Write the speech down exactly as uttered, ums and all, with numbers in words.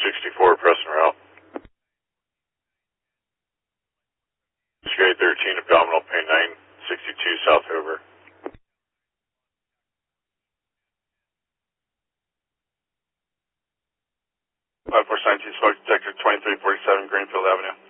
sixty-four, pressing route. Straight thirteen, abdominal pain nine sixty-two, South Hoover. five four nineteen, smoke detector twenty-three forty-seven, Greenfield Avenue.